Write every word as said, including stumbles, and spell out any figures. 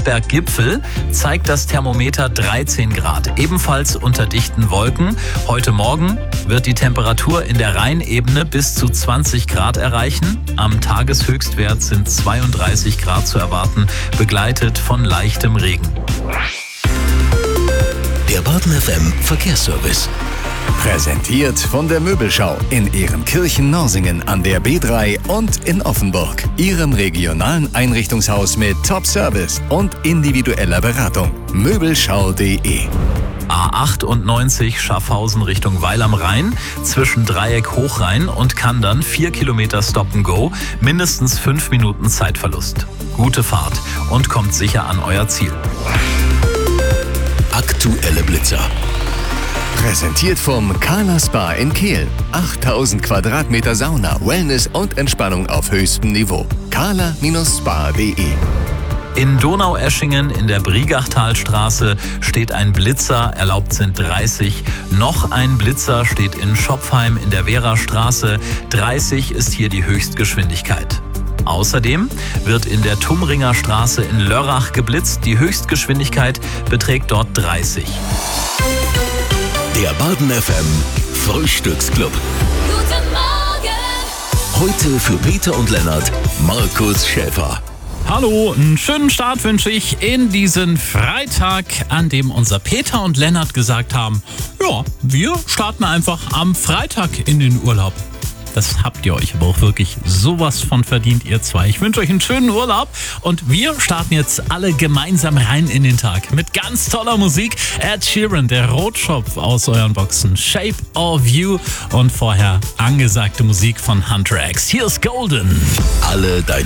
Riedberggipfel zeigt das Thermometer dreizehn Grad, ebenfalls unter dichten Wolken. Heute Morgen wird die Temperatur in der Rheinebene bis zu zwanzig Grad erreichen. Am Tageshöchstwert sind zweiunddreißig Grad zu erwarten, begleitet von leichtem Regen. Der Baden F M Verkehrsservice. Präsentiert von der Möbelschau in Ehrenkirchen-Norsingen an der B drei und in Offenburg. Ihrem regionalen Einrichtungshaus mit Top-Service und individueller Beratung. Möbelschau punkt de. A achtundneunzig Schaffhausen Richtung Weil am Rhein zwischen Dreieck Hochrhein und Kandern vier Kilometer Stop and Go, mindestens fünf Minuten Zeitverlust. Gute Fahrt und kommt sicher an euer Ziel. Aktuelle Blitzer. Präsentiert vom Kala Spa in Kehl. achttausend Quadratmeter Sauna, Wellness und Entspannung auf höchstem Niveau. kala Spa punkt de. In Donaueschingen in der Briegachtalstraße steht ein Blitzer, erlaubt sind dreißig. Noch ein Blitzer steht in Schopfheim in der Wehrastraße. dreißig ist hier die Höchstgeschwindigkeit. Außerdem wird in der Tumringer Straße in Lörrach geblitzt. Die Höchstgeschwindigkeit beträgt dort dreißig. Der Baden F M Frühstücksclub. Guten Morgen! Heute für Peter und Lennart Markus Schäfer. Hallo, einen schönen Start wünsche ich in diesen Freitag, an dem unser Peter und Lennart gesagt haben, ja, wir starten einfach am Freitag in den Urlaub. Das habt ihr euch aber auch wirklich sowas von verdient, ihr zwei. Ich wünsche euch einen schönen Urlaub und wir starten jetzt alle gemeinsam rein in den Tag mit ganz toller Musik. Ed Sheeran, der Rotschopf aus euren Boxen, Shape of You und vorher angesagte Musik von Hunter X. Hier ist Golden. Alle deine